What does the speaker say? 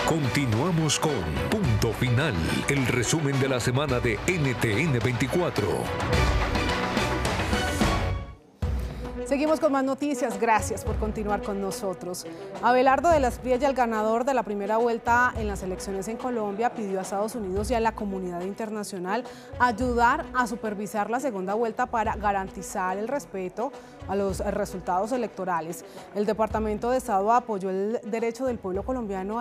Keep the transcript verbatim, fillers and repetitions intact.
Continuamos con Punto Final, el resumen de la semana de N T N veinticuatro. Seguimos con más noticias, gracias por continuar con nosotros. Abelardo de las Priella, el ganador de la primera vuelta en las elecciones en Colombia, pidió a Estados Unidos y a la comunidad internacional ayudar a supervisar la segunda vuelta para garantizar el respeto a los resultados electorales. El Departamento de Estado apoyó el derecho del pueblo colombiano